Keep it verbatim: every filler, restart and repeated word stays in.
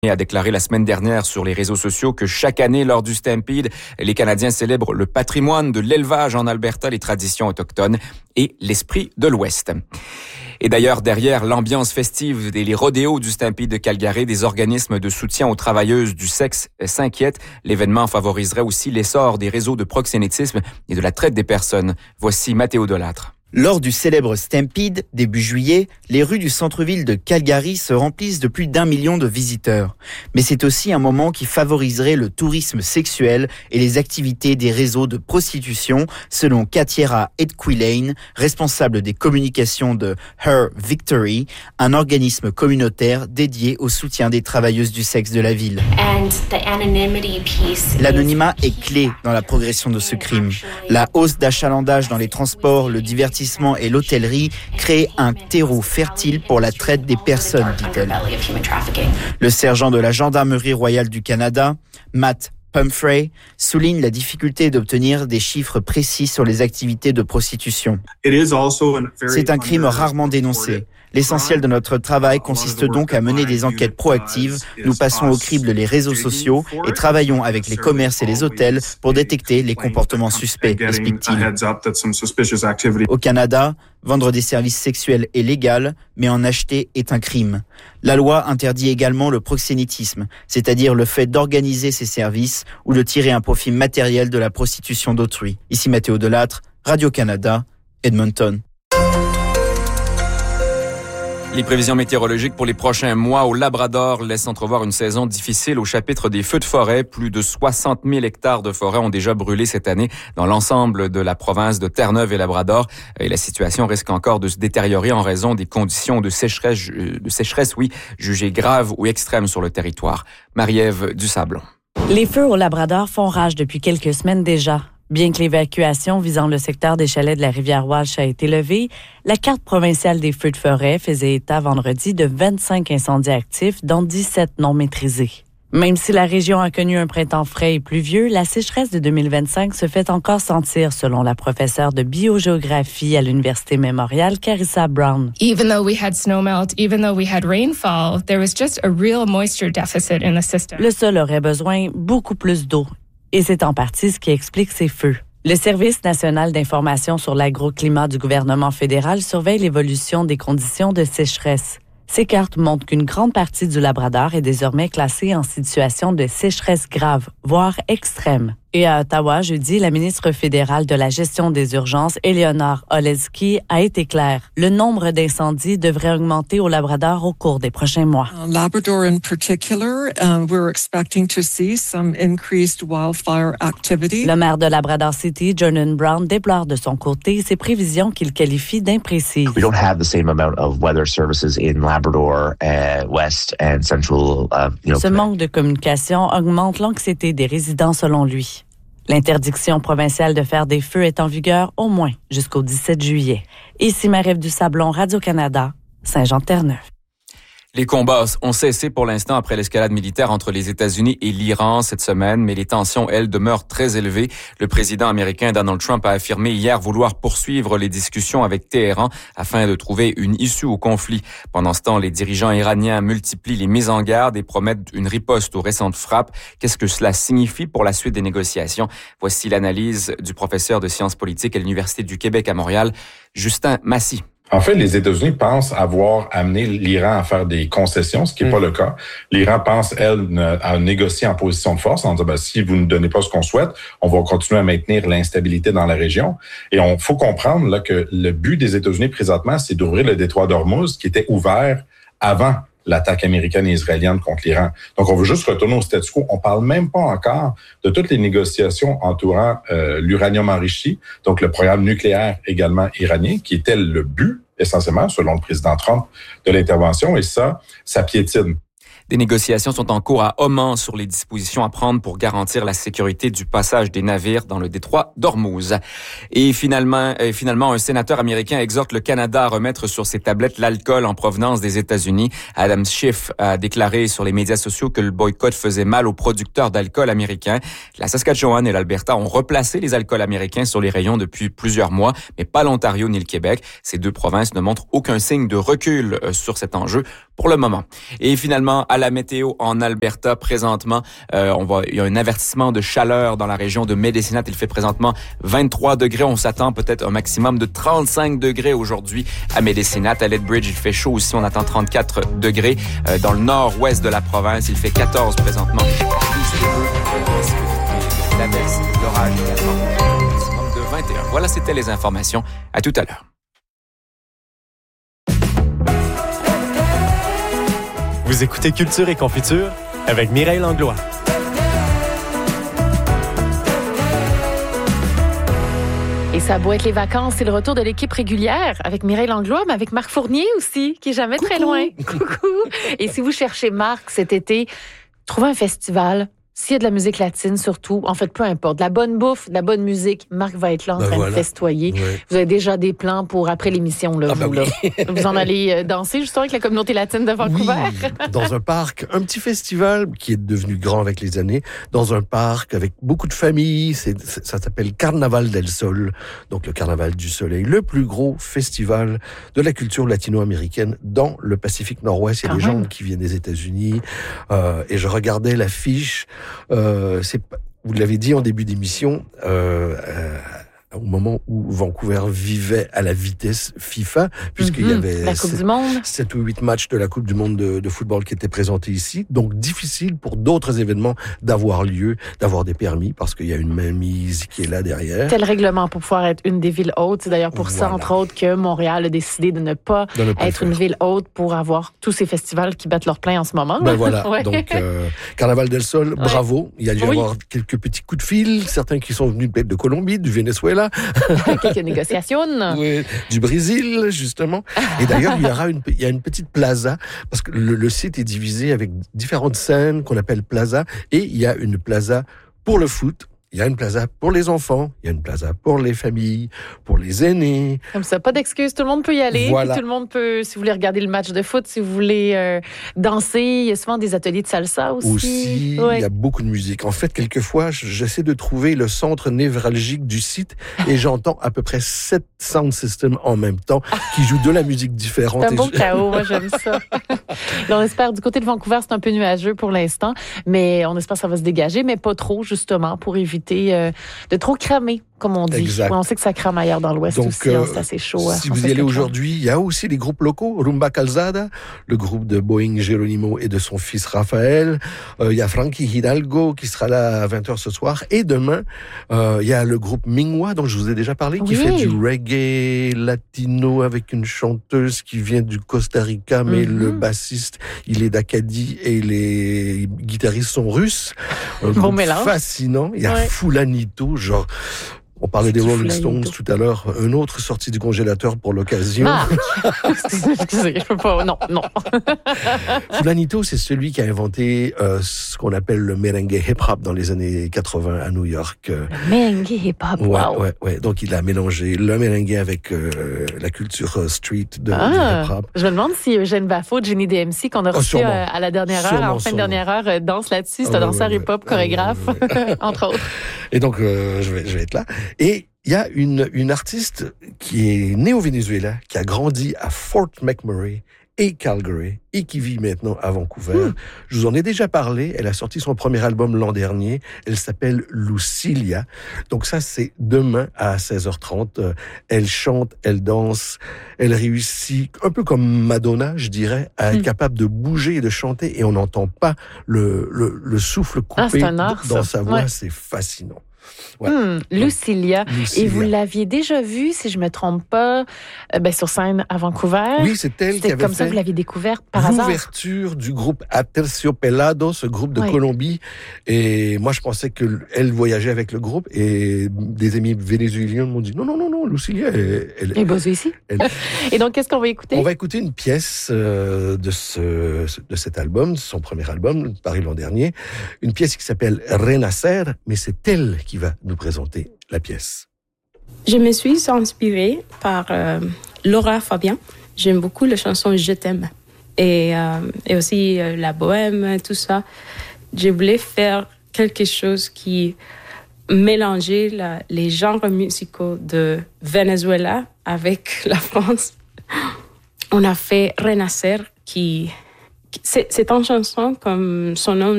a déclaré la semaine dernière sur les réseaux sociaux que chaque année, lors du Stampede, les Canadiens célèbrent le patrimoine de l'élevage en Alberta, les traditions autochtones et l'esprit de l'Ouest. Et d'ailleurs, derrière l'ambiance festive et les rodéos du Stampede de Calgary, des organismes de soutien aux travailleuses du sexe s'inquiètent. L'événement favoriserait aussi l'essor des réseaux de proxénétisme et de la traite des personnes. Voici Mathéo Delattre. Lors du célèbre Stampede, début juillet, les rues du centre-ville de Calgary se remplissent de plus d'un million de visiteurs. Mais c'est aussi un moment qui favoriserait le tourisme sexuel et les activités des réseaux de prostitution, selon Katiera Edquilane, responsable des communications de Her Victory, un organisme communautaire dédié au soutien des travailleuses du sexe de la ville. L'anonymat est clé dans la progression de ce crime. La hausse d'achalandage dans les transports, le divertissement et l'hôtellerie créent un terreau fertile pour la traite des personnes, dit-elle. Le sergent de la Gendarmerie royale du Canada, Matt Pumphrey, souligne la difficulté d'obtenir des chiffres précis sur les activités de prostitution. C'est un crime rarement dénoncé. L'essentiel de notre travail consiste donc à mener des enquêtes proactives. Nous passons au crible les réseaux sociaux et travaillons avec les commerces et les hôtels pour détecter les comportements suspects, explique-t-il. Au Canada, vendre des services sexuels est légal, mais en acheter est un crime. La loi interdit également le proxénétisme, c'est-à-dire le fait d'organiser ces services ou de tirer un profit matériel de la prostitution d'autrui. Ici Mathéo Delattre, Radio-Canada, Edmonton. Les prévisions météorologiques pour les prochains mois au Labrador laissent entrevoir une saison difficile au chapitre des feux de forêt. Plus de soixante mille hectares de forêt ont déjà brûlé cette année dans l'ensemble de la province de Terre-Neuve et Labrador. Et la situation risque encore de se détériorer en raison des conditions de sécheresse, de sécheresse, oui, jugées graves ou extrêmes sur le territoire. Marie-Ève Dusablon. Les feux au Labrador font rage depuis quelques semaines déjà. Bien que l'évacuation visant le secteur des chalets de la rivière Walsh a été levée, la carte provinciale des feux de forêt faisait état vendredi de vingt-cinq incendies actifs, dont dix-sept non maîtrisés. Même si la région a connu un printemps frais et pluvieux, la sécheresse de deux mille vingt-cinq se fait encore sentir, selon la professeure de biogéographie à l'Université Memorial, Carissa Brown. Even though we had snowmelt, even though we had rainfall, there was just a real moisture deficit in the system. Le sol aurait besoin beaucoup plus d'eau. Et c'est en partie ce qui explique ces feux. Le Service national d'information sur l'agroclimat du gouvernement fédéral surveille l'évolution des conditions de sécheresse. Ces cartes montrent qu'une grande partie du Labrador est désormais classée en situation de sécheresse grave, voire extrême. Et à Ottawa, jeudi, la ministre fédérale de la gestion des urgences, Eleanor Oleski, a été claire. Le nombre d'incendies devrait augmenter au Labrador au cours des prochains mois. Labrador in particular, uh, we're expecting to see some increased wildfire activity. Le maire de Labrador City, Jordan Brown, déplore de son côté ces prévisions qu'il qualifie d'imprécises. We don't have the same amount of weather services in Labrador, uh, West and Central. Uh, you know, Ce manque de communication augmente l'anxiété des résidents, selon lui. L'interdiction provinciale de faire des feux est en vigueur au moins jusqu'au dix-sept juillet. Ici Marie-Ève Dusablon, Radio-Canada, Saint-Jean-Terre-Neuve. Les combats ont cessé pour l'instant après l'escalade militaire entre les États-Unis et l'Iran cette semaine, mais les tensions, elles, demeurent très élevées. Le président américain Donald Trump a affirmé hier vouloir poursuivre les discussions avec Téhéran afin de trouver une issue au conflit. Pendant ce temps, les dirigeants iraniens multiplient les mises en garde et promettent une riposte aux récentes frappes. Qu'est-ce que cela signifie pour la suite des négociations? Voici l'analyse du professeur de sciences politiques à l'Université du Québec à Montréal, Justin Massy. En fait, les États-Unis pensent avoir amené l'Iran à faire des concessions, ce qui n'est mmh. pas le cas. L'Iran pense, elle, à négocier en position de force, en disant, ben, si vous ne donnez pas ce qu'on souhaite, on va continuer à maintenir l'instabilité dans la région. Et on faut comprendre là que le but des États-Unis présentement, c'est d'ouvrir le détroit d'Ormuz, qui était ouvert avant l'attaque américaine et israélienne contre l'Iran. Donc, on veut juste retourner au statu quo. On parle même pas encore de toutes les négociations entourant euh, l'uranium enrichi, donc le programme nucléaire également iranien, qui était le but, essentiellement, selon le président Trump, de l'intervention. Et ça, ça piétine. Des négociations sont en cours à Oman sur les dispositions à prendre pour garantir la sécurité du passage des navires dans le détroit d'Ormuz. Et finalement, et finalement, un sénateur américain exhorte le Canada à remettre sur ses tablettes l'alcool en provenance des États-Unis. Adam Schiff a déclaré sur les médias sociaux que le boycott faisait mal aux producteurs d'alcool américains. La Saskatchewan et l'Alberta ont replacé les alcools américains sur les rayons depuis plusieurs mois, mais pas l'Ontario ni le Québec. Ces deux provinces ne montrent aucun signe de recul sur cet enjeu. pour le moment. Et finalement, à la météo en Alberta, présentement, euh, on va, il y a un avertissement de chaleur dans la région de Medicine. Il fait présentement vingt-trois degrés. On s'attend peut-être un maximum de trente-cinq degrés aujourd'hui à Medicine. À Lethbridge, il fait chaud aussi. On attend trente-quatre degrés. Euh, dans le nord-ouest de la province, il fait quatorze présentement. La baisse, l'orage également. Un maximum de vingt et un. Voilà, c'était les informations. À tout à l'heure. Vous écoutez Culture et Confiture avec Mireille Langlois. Et ça a beau être les vacances, c'est le retour de l'équipe régulière avec Mireille Langlois, mais avec Marc Fournier aussi, qui est jamais Coucou. Très loin. Coucou! Et si vous cherchez Marc cet été, trouvez un festival. S'il y a de la musique latine, surtout, en fait, peu importe, de la bonne bouffe, de la bonne musique, Marc va être là en ben train voilà. de festoyer. Ouais. Vous avez déjà des plans pour après l'émission, là, ah vous, ben oui. là. Vous en allez euh, danser, justement, avec la communauté latine de Vancouver. Oui, dans un parc, un petit festival qui est devenu grand avec les années, dans un parc avec beaucoup de familles. C'est, ça s'appelle Carnaval del Sol, donc le Carnaval du Soleil, le plus gros festival de la culture latino-américaine dans le Pacifique Nord-Ouest. Il y a des gens qui viennent des États-Unis, euh, et je regardais l'affiche. Euh, c'est, vous l'avez dit en début d'émission, euh, euh, au moment où Vancouver vivait à la vitesse FIFA, puisqu'il mm-hmm. y avait la Coupe du Monde. sept ou huit matchs de la Coupe du Monde de, de football qui étaient présentés ici. Donc, difficile pour d'autres événements d'avoir lieu, d'avoir des permis, parce qu'il y a une mainmise qui est là derrière. Tel règlement pour pouvoir être une des villes hautes. C'est d'ailleurs pour voilà. ça, entre autres, que Montréal a décidé de ne pas, de ne pas être une ville haute pour avoir tous ces festivals qui battent leur plein en ce moment. Ben voilà. ouais. Donc, euh, Carnaval del Sol, ouais. bravo. Il y a dû y oui. avoir quelques petits coups de fil, certains qui sont venus de Colombie, du Venezuela. Quelques négociations. Oui, du Brésil, justement. Et d'ailleurs, il y aura une, il y a une petite plaza, parce que le, le site est divisé avec différentes scènes qu'on appelle plaza, et il y a une plaza pour le foot. Il y a une plaza pour les enfants, il y a une plaza pour les familles, pour les aînés. Comme ça, pas d'excuses, tout le monde peut y aller. Voilà. Tout le monde peut, si vous voulez regarder le match de foot, si vous voulez euh, danser, il y a souvent des ateliers de salsa aussi. Aussi, ouais. il y a beaucoup de musique. En fait, quelquefois, j'essaie de trouver le centre névralgique du site et j'entends à peu près sept sound systems en même temps qui jouent de la musique différente. C'est un beau je... chaos, moi j'aime ça. Là, on espère, du côté de Vancouver, c'est un peu nuageux pour l'instant, mais on espère que ça va se dégager, mais pas trop, justement, pour éviter Euh, de trop cramer, comme on dit. Exact. Ouais, on sait que ça crame ailleurs dans l'Ouest Donc, aussi, euh, hein, c'est assez chaud. Si vous y allez aujourd'hui, il y a aussi les groupes locaux, Rumba Calzada, le groupe de Boeing Geronimo et de son fils Raphaël. Euh, il y a Frankie Hidalgo qui sera là à vingt heures ce soir. Et demain, euh, il y a le groupe Mingwa, dont je vous ai déjà parlé, qui oui. fait du reggae latino avec une chanteuse qui vient du Costa Rica, mais mm-hmm. le bassiste, il est d'Acadie et les guitaristes sont russes. Un bon groupe mélange. Fascinant. Il y a ouais. Fulanito, genre... On parlait des Rolling Stones tout à l'heure. Un autre sorti du congélateur pour l'occasion. Ah. Excusez, je peux pas. Non, non. Fulanito, c'est celui qui a inventé euh, ce qu'on appelle le merengue hip-hop dans les années quatre-vingts à New York. Le merengue hip-hop, ouais, wow. Ouais, ouais. Donc, il a mélangé le merengue avec euh, la culture street de, ah, du hip-hop. Je me demande si Eugène Bafo, Jenny D M C, qu'on a reçu oh, euh, à la dernière heure, en fin de dernière heure, euh, danse là-dessus. C'est un ah, danseur ouais, hip-hop, ouais, chorégraphe, ouais, ouais, ouais. entre autres. Et donc, euh, je, vais, je vais être là. Et il y a une, une artiste qui est née au Venezuela, qui a grandi à Fort McMurray et Calgary, et qui vit maintenant à Vancouver. Mmh. Je vous en ai déjà parlé. Elle a sorti son premier album l'an dernier. Elle s'appelle Lucilia. Donc ça, c'est demain à seize heures trente. Elle chante, elle danse, elle réussit, un peu comme Madonna, je dirais, à mmh. être capable de bouger et de chanter, et on n'entend pas le, le, le souffle coupé ah, art, dans ça. sa voix. Ouais. C'est fascinant. Ouais. Hum, Lucilia. Lucilia. Et vous l'aviez déjà vue, si je me trompe pas, euh, ben, sur scène à Vancouver. Oui, c'est elle C'était qui avait comme fait ça que vous l'aviez découvert par hasard. L'ouverture du groupe Aterciopelado, ce groupe de oui. Colombie. Et moi, je pensais qu'elle voyageait avec le groupe, et des amis vénézuéliens m'ont dit non, non, non, non, Lucilia, elle... elle et bosse ici. Elle... Et donc, qu'est-ce qu'on va écouter? On va écouter une pièce euh, de, ce, de cet album, son premier album, paru l'an dernier. Une pièce qui s'appelle Renacer, mais c'est elle qui va nous présenter la pièce. Je me suis inspirée par euh, Laura Fabian. J'aime beaucoup la chanson Je t'aime. Et, euh, et aussi euh, la bohème, tout ça. Je voulais faire quelque chose qui mélangeait la, les genres musicaux de Venezuela avec la France. On a fait Renacer, qui c'est, c'est une chanson, comme son nom